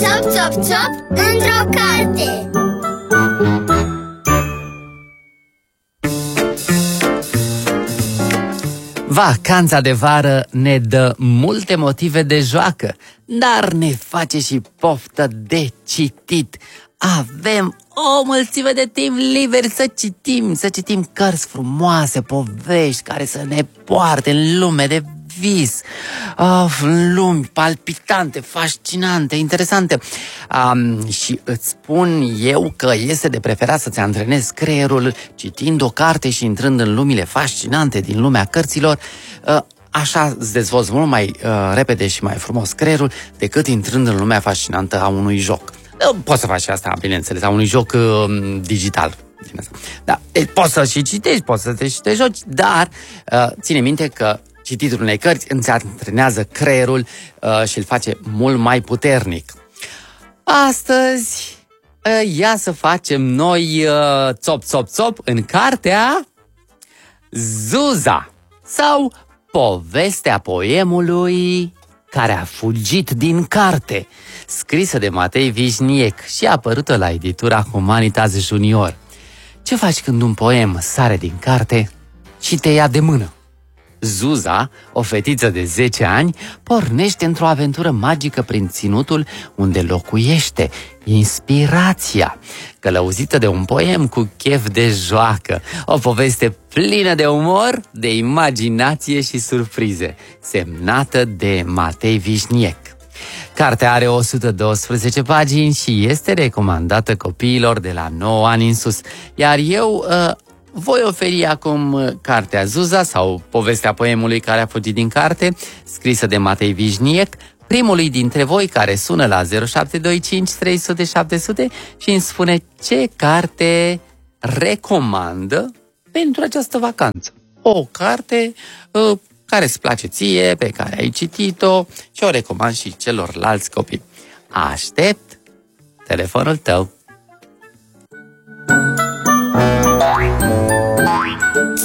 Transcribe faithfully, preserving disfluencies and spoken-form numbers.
Ciop, ciop, ciop, într-o carte. Vacanța de vară ne dă multe motive de joacă, dar ne face și poftă de citit. Avem o mulțime de timp liber să citim, să citim cărți frumoase, povești care să ne poarte în lume de vis, of, în lumi palpitante, fascinante, interesante. Um, și îți spun eu că este de preferat să-ți antrenezi creierul citind o carte și intrând în lumile fascinante din lumea cărților. Uh, Așa îți dezvolți mult mai uh, repede și mai frumos creierul decât intrând în lumea fascinantă a unui joc. Uh, poți să faci asta, bineînțeles, a unui joc uh, digital. Da, poți să și citești, poți să te și te joci, dar uh, ține minte că cititul unei cărți îți antrenează creierul uh, și îl face mult mai puternic. Astăzi, uh, ia să facem noi uh, țop, țop, țop în cartea Zuza sau povestea poemului care a fugit din carte, scrisă de Matei Vișniec și apărută la editura Humanitas Junior. Ce faci când un poem sare din carte și te ia de mână? Zuza, o fetiță de zece ani, pornește într-o aventură magică prin ținutul unde locuiește inspirația, călăuzită de un poem cu chef de joacă, o poveste plină de umor, de imaginație și surprize, semnată de Matei Vișniec. Cartea are o sută douăsprezece pagini și este recomandată copiilor de la nouă ani în sus, iar eu uh, voi oferi acum cartea Zuza sau povestea poemului care a fugit din carte, scrisă de Matei Vișniec, primului dintre voi care sună la zero șapte doi cinci trei zero zero șapte zero zero și îmi spune ce carte recomandă pentru această vacanță. O carte uh, care îți place ție, pe care ai citit-o și o recomand și celorlalți copii. Aștept telefonul tău.